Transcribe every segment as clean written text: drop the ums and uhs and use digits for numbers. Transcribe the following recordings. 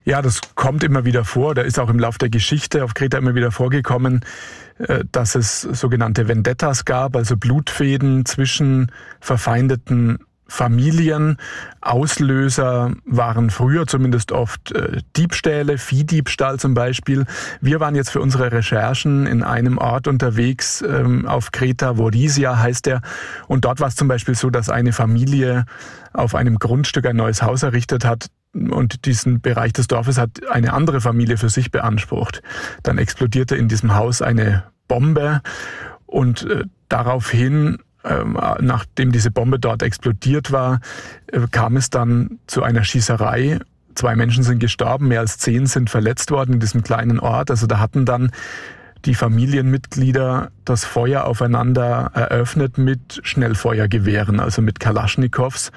Ja, das kommt immer wieder vor. Da ist auch im Laufe der Geschichte auf Kreta immer wieder vorgekommen, dass es sogenannte Vendettas gab, also Blutfäden zwischen verfeindeten Familien. Auslöser waren früher zumindest oft Diebstähle, Viehdiebstahl zum Beispiel. Wir waren jetzt für unsere Recherchen in einem Ort unterwegs, auf Kreta, Vorisia heißt der. Und dort war es zum Beispiel so, dass eine Familie auf einem Grundstück ein neues Haus errichtet hat, und diesen Bereich des Dorfes hat eine andere Familie für sich beansprucht. Dann explodierte in diesem Haus eine Bombe und daraufhin, nachdem diese Bombe dort explodiert war, kam es dann zu einer Schießerei. 2 Menschen sind gestorben, mehr als 10 sind verletzt worden in diesem kleinen Ort. Also da hatten dann die Familienmitglieder das Feuer aufeinander eröffnet mit Schnellfeuergewehren, also mit Kalaschnikows.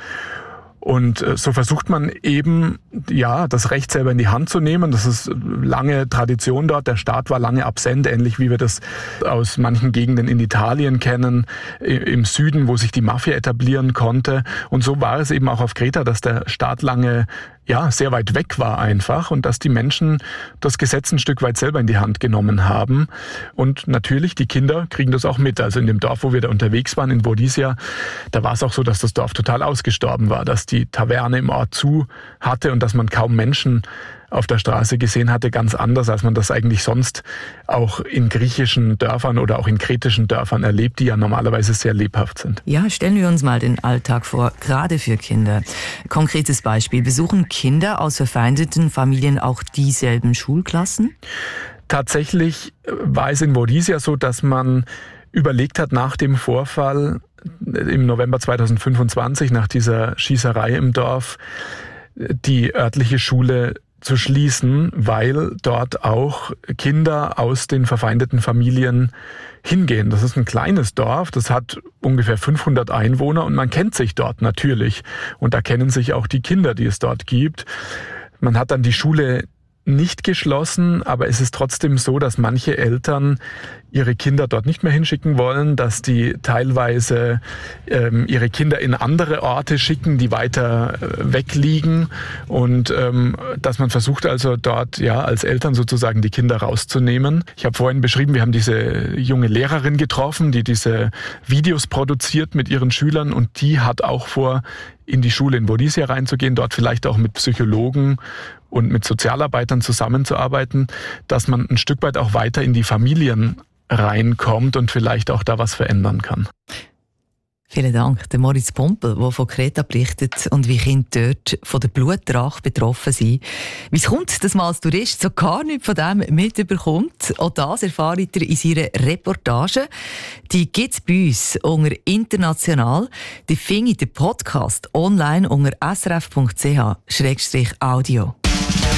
Und so versucht man eben, ja, das Recht selber in die Hand zu nehmen. Das ist lange Tradition dort. Der Staat war lange absent, ähnlich wie wir das aus manchen Gegenden in Italien kennen, im Süden, wo sich die Mafia etablieren konnte. Und so war es eben auch auf Kreta, dass der Staat lange sehr weit weg war einfach und dass die Menschen das Gesetz ein Stück weit selber in die Hand genommen haben. Und natürlich, die Kinder kriegen das auch mit. Also in dem Dorf, wo wir da unterwegs waren, in Vorisia, da war es auch so, dass das Dorf total ausgestorben war, dass die Taverne im Ort zu hatte und dass man kaum Menschen auf der Straße gesehen hatte, ganz anders, als man das eigentlich sonst auch in griechischen Dörfern oder auch in kretischen Dörfern erlebt, die ja normalerweise sehr lebhaft sind. Ja, stellen wir uns mal den Alltag vor, gerade für Kinder. Konkretes Beispiel, besuchen Kinder aus verfeindeten Familien auch dieselben Schulklassen? Tatsächlich war es in Vorisia so, dass man überlegt hat, nach dem Vorfall im November 2025, nach dieser Schießerei im Dorf, die örtliche Schule zu schließen, weil dort auch Kinder aus den verfeindeten Familien hingehen. Das ist ein kleines Dorf, das hat ungefähr 500 Einwohner und man kennt sich dort natürlich. Und da kennen sich auch die Kinder, die es dort gibt. Man hat dann die Schule nicht geschlossen, aber es ist trotzdem so, dass manche Eltern ihre Kinder dort nicht mehr hinschicken wollen, dass die teilweise ihre Kinder in andere Orte schicken, die weiter weg liegen und dass man versucht also dort als Eltern sozusagen die Kinder rauszunehmen. Ich habe vorhin beschrieben, wir haben diese junge Lehrerin getroffen, die diese Videos produziert mit ihren Schülern und die hat auch vor, in die Schule in Vorisia reinzugehen, dort vielleicht auch mit Psychologen und mit Sozialarbeitern zusammenzuarbeiten, dass man ein Stück weit auch weiter in die Familien reinkommt und vielleicht auch da was verändern kann. Vielen Dank. Der Moritz Pompel, der von Kreta berichtet und wie Kinder dort von der Blutdrache betroffen sind. Wie es kommt, dass man als Tourist so gar nichts von dem mitbekommt, auch das erfahrt ihr in seiner Reportage. Die gibt es bei uns unter «International». Die findet den Podcast online unter srf.ch/audio.